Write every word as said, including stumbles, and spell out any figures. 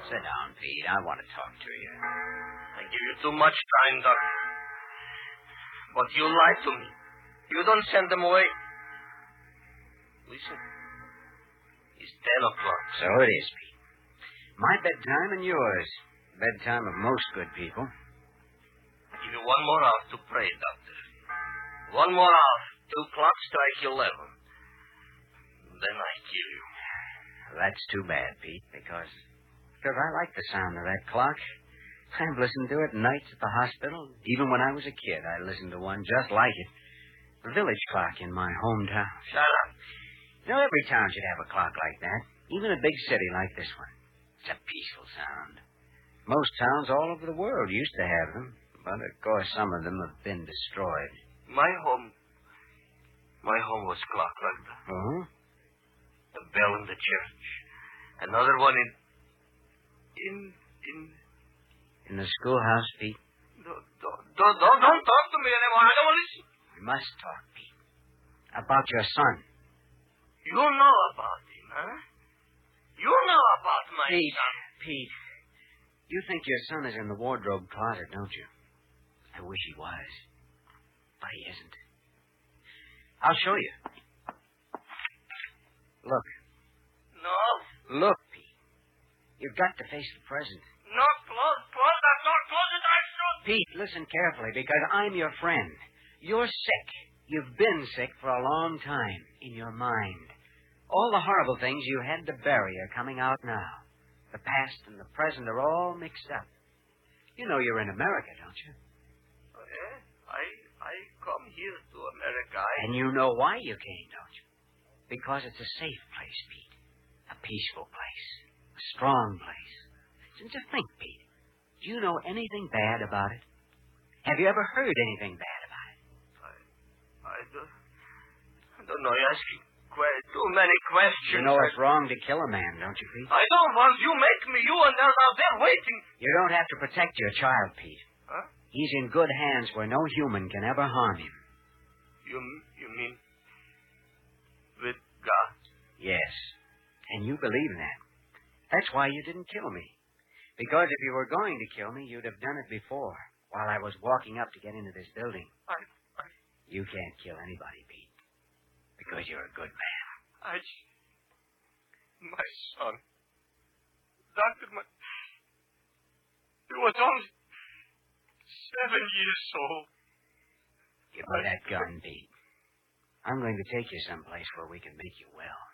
Sit down, Pete. I want to talk to you. I give you too much time, Doctor. But you lied to me. You don't send them away. Listen. It's ten o'clock. So it is, Pete. My bedtime and yours. Bedtime of most good people. I give you one more hour to pray, Doctor. One more hour. Two clocks strike eleven. Then I kill you. That's too bad, Pete, because... Because I like the sound of that clock. I've listened to it nights at the hospital. Even when I was a kid, I listened to one just like it. The village clock in my hometown. Shut up. You know, every town should have a clock like that. Even a big city like this one. It's a peaceful sound. Most towns all over the world used to have them. But, of course, some of them have been destroyed. My home... My home was clock like that. Oh? The bell in the church. Another one in... In... In... In the schoolhouse, Pete? Don't, don't, don't, don't talk to me anymore. I don't want to listen. We must talk, Pete. About your son. You know about him, huh? You know about my Pete, son. Pete, you think your son is in the wardrobe closet, don't you? I wish he was. But he isn't. I'll show you. Look. No. Look, Pete. You've got to face the present. No, close, close that door, close it, I shoot. Pete, listen carefully, because I'm your friend. You're sick. You've been sick for a long time, in your mind. All the horrible things you had to bury are coming out now. The past and the present are all mixed up. You know you're in America, don't you? Oh, yeah? I, I come here to America. I... And you know why you came, don't you? Because it's a safe place, Pete. A peaceful place. A strong place. And just think, Pete. Do you know anything bad about it? Have you ever heard anything bad about it? I, I don't, I don't know. You're asking que- too many questions. You know it's wrong to kill a man, don't you, Pete? I don't want you make me. You and they're out there waiting. You don't have to protect your child, Pete. Huh? He's in good hands where no human can ever harm him. You, you mean with God? Yes. And you believe that. That's why you didn't kill me. Because if you were going to kill me, you'd have done it before, while I was walking up to get into this building. I, I... You can't kill anybody, Pete. Because you're a good man. I... My son. Doctor, my... He was only seven years old. Give me that gun, Pete. I'm going to take you someplace where we can make you well.